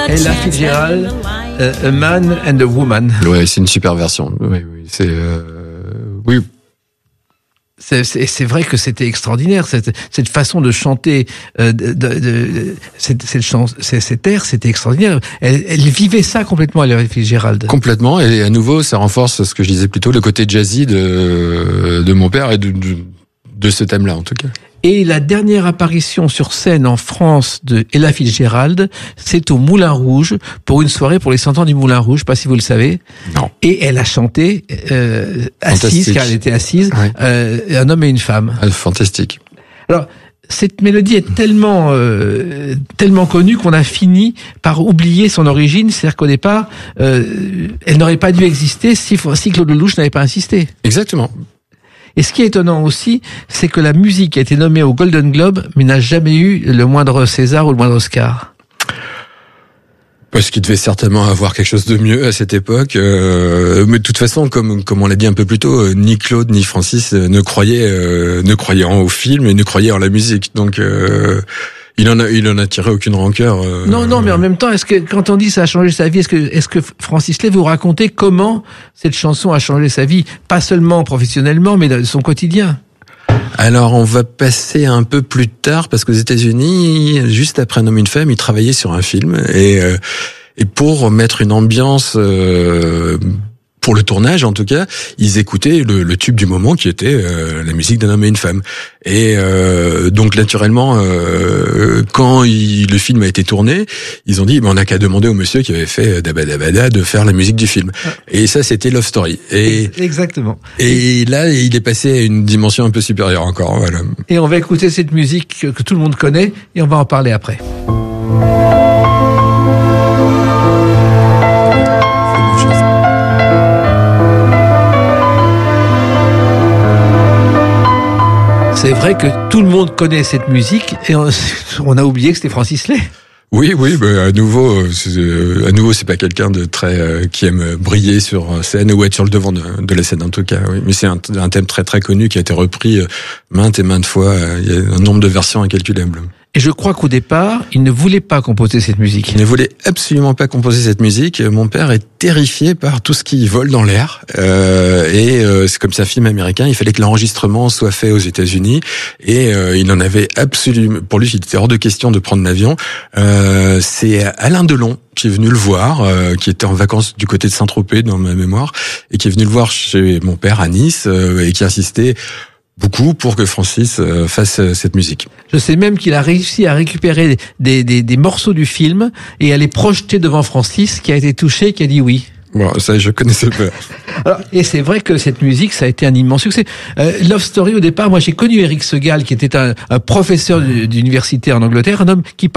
Ella Fitzgerald, A Man and a Woman. Ouais, c'est une super version. Oui, c'est oui. C'est vrai que c'était extraordinaire cette façon de chanter cette air, c'était extraordinaire. Elle vivait ça complètement, Ella Fitzgerald. Complètement, et à nouveau ça renforce ce que je disais plus tôt, le côté jazzy de mon père et de ce thème-là en tout cas. Et la dernière apparition sur scène en France de Ella Fitzgerald, c'est au Moulin Rouge, pour une soirée pour les 100 ans du Moulin Rouge, je sais pas si vous le savez. Non. Et elle a chanté assise, car elle était assise, ouais. Un homme et une femme. Fantastique. Alors, cette mélodie est tellement connue qu'on a fini par oublier son origine, c'est-à-dire qu'au départ, elle n'aurait pas dû exister si Claude Lelouch n'avait pas insisté. Exactement. Et ce qui est étonnant aussi, c'est que la musique a été nommée au Golden Globe, mais n'a jamais eu le moindre César ou le moindre Oscar. Parce qu'il devait certainement avoir quelque chose de mieux à cette époque. Mais de toute façon, comme on l'a dit un peu plus tôt, ni Claude ni Francis ne croyaient au film et ne croyaient en la musique. Donc il en a tiré aucune rancœur. Non, mais en même temps, est-ce que quand on dit ça a changé sa vie, est-ce que Francis Lay vous racontait comment cette chanson a changé sa vie, pas seulement professionnellement, mais dans son quotidien? Alors, on va passer un peu plus tard, parce qu'aux États-Unis, juste après Un homme et une femme, il travaillait sur un film, et pour mettre une ambiance, pour le tournage en tout cas, ils écoutaient le tube du moment qui était la musique d'un homme et une femme. Et donc naturellement, quand le film a été tourné, ils ont dit on n'a qu'à demander au monsieur qui avait fait Dabadabada de faire la musique du film. Et ça, c'était Love Story. Et exactement. Et là, il est passé à une dimension un peu supérieure encore. Voilà. Et on va écouter cette musique que tout le monde connaît et on va en parler après. C'est vrai que tout le monde connaît cette musique et on a oublié que c'était Francis Lay. Oui, à nouveau, c'est pas quelqu'un de très qui aime briller sur scène ou être sur le devant de la scène en tout cas. Oui, mais c'est un thème très très connu qui a été repris maintes et maintes fois. Il y a un nombre de versions incalculable. Et je crois qu'au départ, il ne voulait pas composer cette musique. Il ne voulait absolument pas composer cette musique. Mon père est terrifié par tout ce qui vole dans l'air. C'est comme c'est un film américain, il fallait que l'enregistrement soit fait aux États-Unis. Et il en avait absolument... Pour lui, il était hors de question de prendre l'avion. C'est Alain Delon qui est venu le voir, qui était en vacances du côté de Saint-Tropez, dans ma mémoire, et qui est venu le voir chez mon père à Nice, et qui insistait beaucoup pour que Francis fasse cette musique. Je sais même qu'il a réussi à récupérer des morceaux du film et à les projeter devant Francis, qui a été touché, qui a dit oui. Bon, ça, je connaissais pas. Alors, et c'est vrai que cette musique, ça a été un immense succès. Love Story, au départ, moi, j'ai connu Eric Segal, qui était un professeur d'université en Angleterre, un homme qui